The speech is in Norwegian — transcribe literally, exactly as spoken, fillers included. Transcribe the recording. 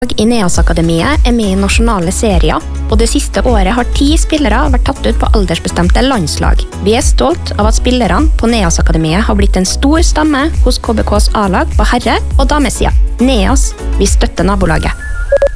I Neas-akademiet er med i nasjonale serier, og det siste året har ti spillere vært tatt ut på aldersbestemte landslag. Vi er stolt av at spillerne på Neas-akademiet har blitt en stor stamme hos K B K's A-lag på herre- og damesida. Neas, vi støtter nabolaget.